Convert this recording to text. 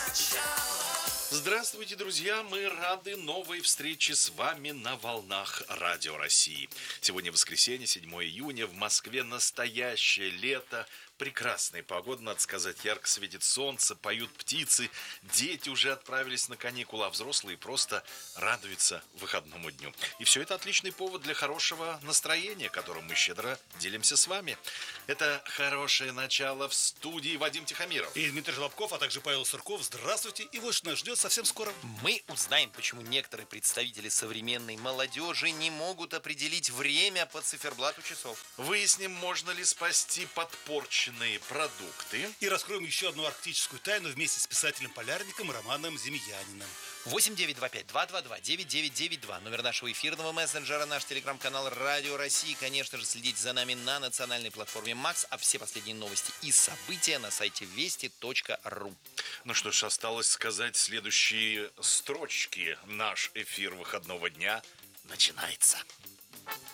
Здравствуйте, друзья! Мы рады новой встрече с вами на волнах Радио России. Сегодня воскресенье, 7 июня. В Москве настоящее лето. Прекрасная погода, надо сказать. Ярко светит солнце, поют птицы. Дети уже отправились на каникулы, а взрослые просто радуются выходному дню. И все это отличный повод для хорошего настроения, которым мы щедро делимся с вами. Это хорошее начало в студии Вадим Тихомиров. И Дмитрий Желобков, а также Павел Сурков. Здравствуйте. И вот что нас ждет совсем скоро. Мы узнаем, почему некоторые представители современной молодежи не могут определить время по циферблату часов. Выясним, можно ли спасти подпорченные продукты. И раскроем еще одну арктическую тайну вместе с писателем-полярником Романом Земьяниным. 8925-222-9992. Номер нашего эфирного мессенджера, наш телеграм-канал Радио России. Конечно же, следите за нами на национальной платформе МАКС, а все последние новости и события на сайте вести.ру. Ну что ж, осталось сказать следующие строчки. Наш эфир выходного дня начинается.